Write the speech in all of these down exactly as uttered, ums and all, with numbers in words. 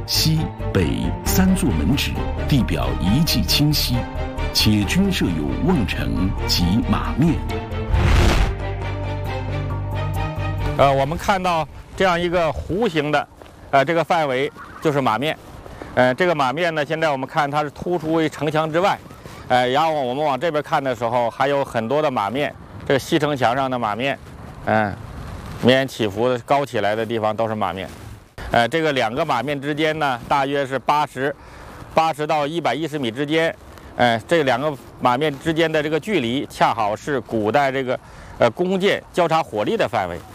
西北三座门址，地表遗迹清晰，且均设有瓮城及马面。 呃，我们看到这样一个弧形的，呃，这个范围就是马面。呃，这个马面呢，现在我们看它是突出于城墙之外。呃，然后我们往这边看的时候，还有很多的马面，这个西城墙上的马面，嗯、呃，绵延起伏的高起来的地方都是马面。呃，这个两个马面之间呢，大约是八十、八十到一百一十米之间。呃，这两个马面之间的这个距离，恰好是古代这个呃弓箭交叉火力的范围。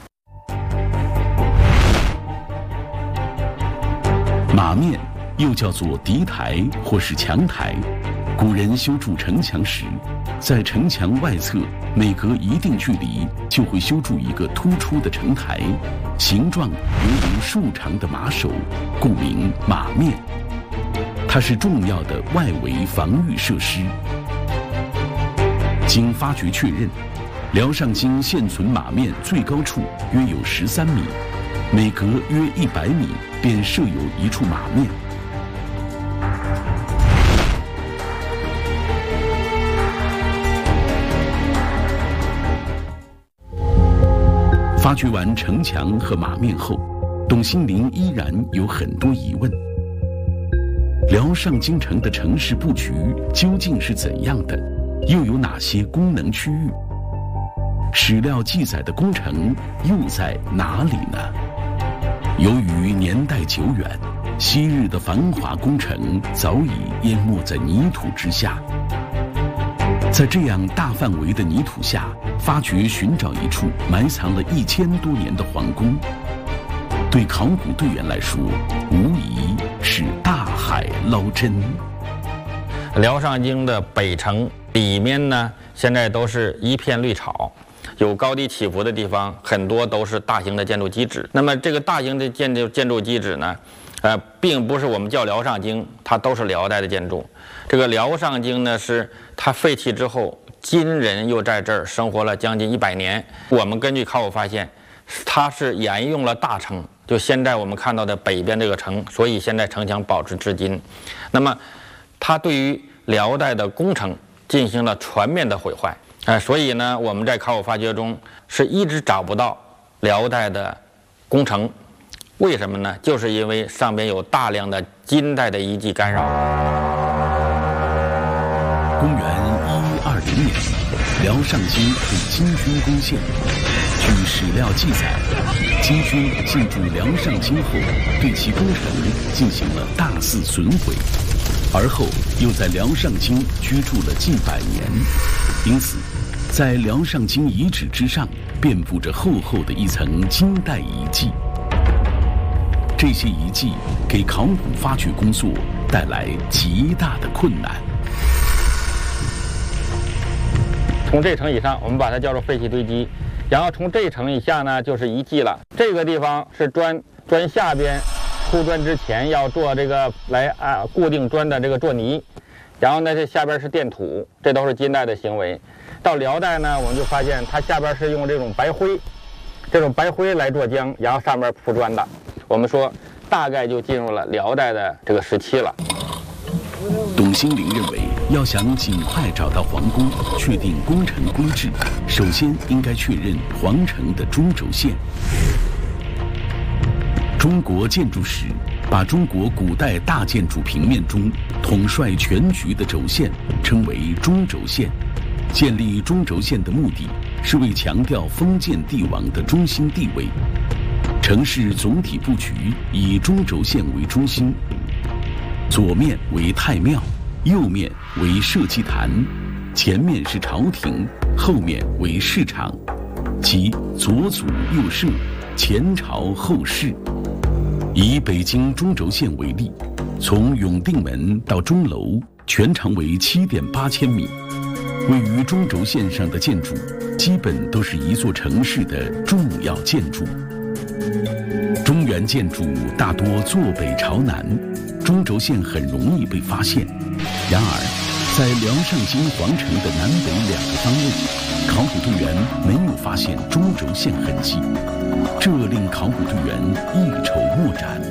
马面又叫做敌台或是墙台。古人修筑城墙时，在城墙外侧每隔一定距离就会修筑一个突出的城台，形状犹如竖长的马首，故名马面。它是重要的外围防御设施。经发掘确认，辽上京现存马面最高处约有十三米，每隔约一百米便设有一处马面。发掘完城墙和马面后，董兴林依然有很多疑问。辽上京城的城市布局究竟是怎样的？又有哪些功能区域？史料记载的宫城又在哪里呢？由于年代久远，昔日的繁华宫城早已淹没在泥土之下。在这样大范围的泥土下，发掘寻找一处埋藏了一千多年的皇宫，对考古队员来说，无疑是大海捞针。 辽上京的北城里面呢，现在都是一片绿草，有高低起伏的地方，很多都是大型的建筑基址。那么这个大型的建筑建筑基址呢，呃，并不是我们叫辽上京，它都是辽代的建筑。这个辽上京呢，是它废弃之后，金人又在这儿生活了将近一百年。我们根据考古发现，它是沿用了大城，就现在我们看到的北边这个城，所以现在城墙保持至今。那么，它对于辽代的宫城进行了全面的毁坏，呃，所以呢，我们在考古发掘中是一直找不到辽代的宫城。为什么呢？就是因为上边有大量的金代的遗迹干扰。 公元一一二零年，辽上京被金军攻陷。据史料记载，金军进驻辽上京后，对其工程进行了大肆损毁，而后又在辽上京居住了近百年。因此，在辽上京遗址之上，遍布着厚厚的一层金代遗迹。这些遗迹给考古发掘工作带来极大的困难。 从这层以上，我们把它叫做废弃堆积，然后从这一层以下呢，就是遗迹了。这个地方是砖，砖下边铺砖之前要做这个来啊固定砖的这个做泥，然后呢这下边是垫土，这都是金代的行为。到辽代呢，我们就发现它下边是用这种白灰，这种白灰来做浆，然后上面铺砖的。我们说，大概就进入了辽代的这个时期了。 董兴林认为，要想尽快找到皇宫，确定工程规制，首先应该确认皇城的中轴线。中国建筑史把中国古代大建筑平面中统帅全局的轴线称为中轴线。建立中轴线的目的是为强调封建帝王的中心地位。城市总体布局以中轴线为中心，左面为太庙，右面为社稷坛，前面是朝廷，后面为市场，即左祖右社，前朝后市。以北京中轴线为例，从永定门到钟楼，全长为七点八千米。位于中轴线上的建筑，基本都是一座城市的重要建筑。中原建筑大多坐北朝南，中轴线很容易被发现。然而，在辽上京皇城的南北两个方位，考古队员没有发现中轴线痕迹，这令考古队员一筹莫展。